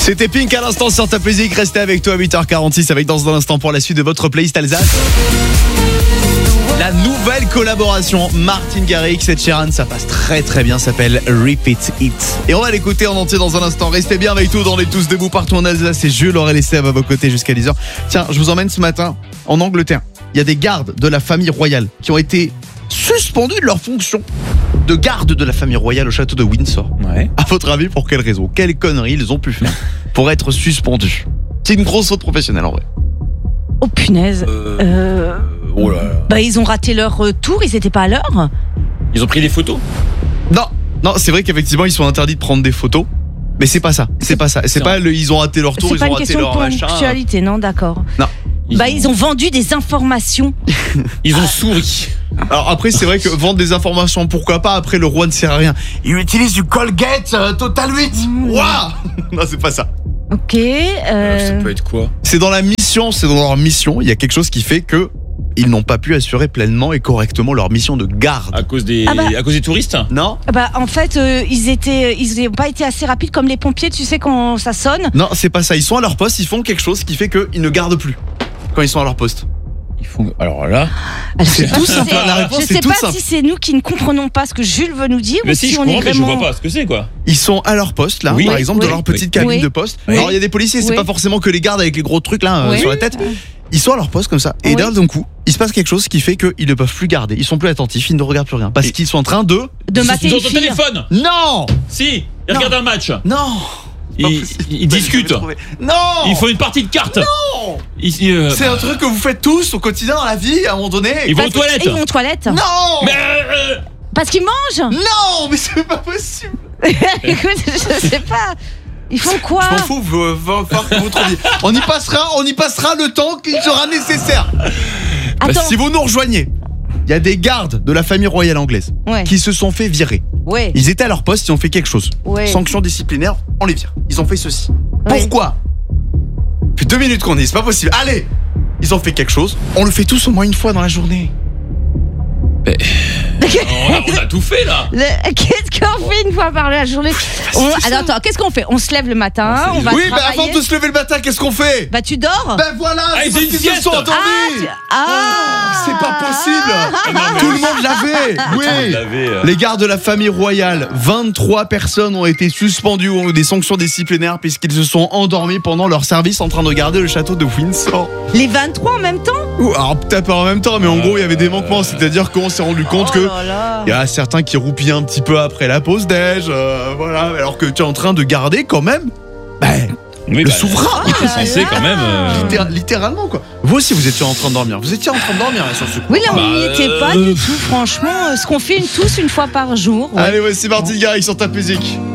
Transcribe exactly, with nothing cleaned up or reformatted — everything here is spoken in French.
C'était Pink à l'instant sur ta musique. Restez avec toi à huit heures quarante-six avec dans un instant pour la suite de votre playlist Alsace. La nouvelle collaboration Martin Garrix et Sheeran, ça passe très très bien, s'appelle Repeat It. Et on va l'écouter en entier dans un instant. Restez bien avec nous dans les Tous Debout partout en Alsace. C'est Jules, Aurélien et Seb à vos côtés jusqu'à dix heures. Tiens, je vous emmène ce matin en Angleterre. Il y a des gardes de la famille royale qui ont été suspendus de leur fonction de garde de la famille royale au château de Windsor. Ouais. À votre avis, pour quelle raison? Quelle connerie ils ont pu faire pour être suspendus? C'est une grosse faute professionnelle en vrai. Oh punaise. Euh... Euh... Oh là là. Bah ils ont raté leur euh, tour, ils étaient pas à l'heure. Ils ont pris des photos. Non, non, c'est vrai qu'effectivement ils sont interdits de prendre des photos, mais c'est pas ça, c'est pas ça, c'est Non. pas le, ils ont raté leur tour, C'est ils pas ont une raté question leur de machin. ponctualité, non, d'accord. Non. Ils Bah ont... ils ont vendu des informations. Ils ont souri. Alors après c'est vrai que vendre des informations, pourquoi pas? Après le roi ne sert à rien. Il utilise du Colgate euh, Total huit. Mmh. Waouh. Non, c'est pas ça. Ok. Euh... Ça peut être quoi? C'est dans la mission, c'est dans leur mission. Il y a quelque chose qui fait que ils n'ont pas pu assurer pleinement et correctement leur mission de garde. À cause des, Ah bah. à cause des touristes. Non, Bah en fait euh, ils étaient, ils n'ont pas été assez rapides comme les pompiers, tu sais quand ça sonne. non, c'est pas ça. Ils sont à leur poste, ils font quelque chose qui fait qu'ils ne gardent plus quand ils sont à leur poste. Ils font. Alors là. Alors, C'est je sais tout pas si simple, c'est- la réponse, Je c'est sais tout pas simple. si c'est nous qui ne comprenons pas ce que Jules veut nous dire Mais ou si, si je on comprends, est mais je vraiment. vois pas ce que c'est quoi. Ils sont à leur poste là, Oui. par exemple, Oui. dans leur petite Oui. cabine Oui. de poste. Oui. Alors il y a des policiers, c'est Oui. pas forcément que les gardes avec les gros trucs là euh, Oui. sur la tête. Ils sont à leur poste comme ça. Et Oui. d'un d'un coup, il se passe quelque chose qui fait qu'ils ne peuvent plus garder. Ils sont plus attentifs, ils ne regardent plus rien. Parce Et- qu'ils sont en train de. De Ils mater sont une sur ton fille. téléphone. Non. Si. Ils Non. regardent un match. Non. Ils, Pas ils, possible. ils discutent. Non. Ils font une partie de cartes. Non. Ils, euh, C'est un truc que vous faites tous au quotidien dans la vie à un moment donné. Ils vont aux Parce- toilettes. Ils vont aux toilettes. Non. Mais euh, Parce qu'ils mangent. Non, mais c'est pas possible. Écoute, je sais pas. Ils font quoi? Je m'en fous, va va falloir que vous trouviez. On y passera, on y passera le temps qu'il sera nécessaire. Attends. Si vous nous rejoignez, il y a des gardes de la famille royale anglaise Ouais. qui se sont fait virer. Ouais. Ils étaient à leur poste, ils ont fait quelque chose. Ouais. Sanction disciplinaire, on les vire. Ils ont fait ceci. Ouais. Pourquoi? Ça fait deux minutes qu'on y est, c'est pas possible. Allez, ils ont fait quelque chose. On le fait tous au moins une fois dans la journée. on, a, on a tout fait là. Le- Qu'est-ce qu'on fait une fois par la journée? On- fais ça. Attends, attends, qu'est-ce qu'on fait? On se lève le matin, On fait on des- va Oui, bah travailler. avant de se lever le matin, qu'est-ce qu'on fait? Bah tu dors. Ben voilà, Ah, c'est ils ont parce une qu'ils se sieste. sont endormis. Ah, tu- ah. C'est pas possible. non, mais- Tout le monde l'avait. Oui. On l'avait, euh. Les gardes de la famille royale, vingt-trois personnes ont été suspendues ou ont des sanctions disciplinaires puisqu'ils se sont endormis pendant leur service en train de garder le château de Windsor. Les vingt-trois en même temps? Ouh, alors peut-être pas en même temps, mais en gros il y avait des manquements, c'est-à-dire qu'on s'est rendu compte Oh que là là. il y a certains qui roupillaient un petit peu après la pause déj, euh, voilà, alors que tu es en train de garder quand même, ben, Oui, le bah, souverain. Il était censé quand même. euh, Littéra- littéralement quoi. Vous aussi vous étiez en train de dormir, vous étiez en train de dormir là, sur ce coup. Oui, là, on n'y Bah, était pas euh, du tout, franchement. Ce qu'on fait une, tous une fois par jour. ouais. Allez, voici Martin Garrix sur ta musique.